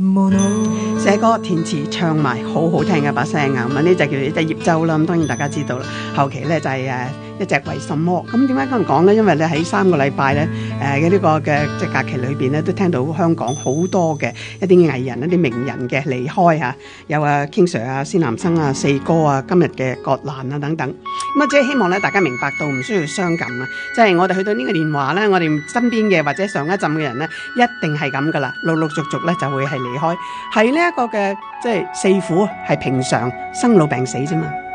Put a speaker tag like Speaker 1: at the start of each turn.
Speaker 1: 寫歌填詞唱埋好好聽嘅把聲啊！咁啊呢隻叫做一隻葉舟啦，咁當然大家知道啦。後期咧就係一隻為什麼？咁點解咁講咧？因為咧喺3個禮拜咧嘅呢個嘅即係假期裏邊咧，都聽到香港好多嘅一啲藝人、一啲名人嘅離開嚇，有King Sir 啊、施南生啊、四哥啊、今日嘅葛蘭啊等等。咁啊，即係希望咧大家明白到唔需要傷感啊！即係我哋去到呢個年華咧，我哋身邊嘅或者上一陣嘅人咧，一定係咁噶啦，陸陸續續咧就會係離開，係呢一個嘅即係4苦係平常，生老病死啫嘛。